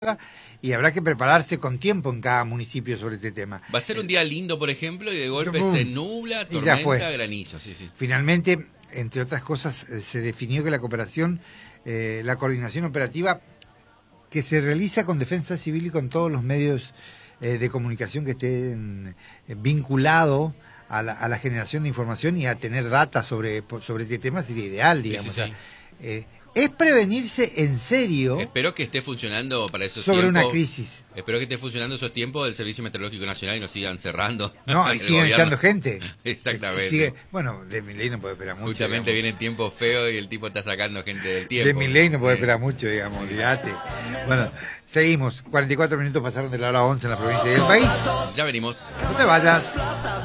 y habrá que prepararse con tiempo en cada municipio sobre este tema. Va a ser un día lindo, por ejemplo, y de golpe se nubla, y ya fue. tormenta, granizo. Sí. Finalmente, entre otras cosas, se definió que la cooperación, la coordinación operativa que se realiza con Defensa Civil y con todos los medios de comunicación que estén vinculados a la generación de información y a tener data sobre este tema sería ideal, digamos. Sí. O sea, es prevenirse en serio. Espero que esté funcionando para esos sobre tiempos. Una crisis. Espero que esté funcionando esos tiempos del Servicio Meteorológico Nacional y nos sigan cerrando. No, y siguen echando gente. Exactamente. Bueno, de Milei no puede esperar mucho. Justamente vienen tiempos feos y el tipo está sacando gente del tiempo. De Milei no puede esperar mucho, digamos, olvídate. Bueno, seguimos. 44 minutos pasaron de la hora 11 en la provincia y el país. Ya venimos. No te vayas.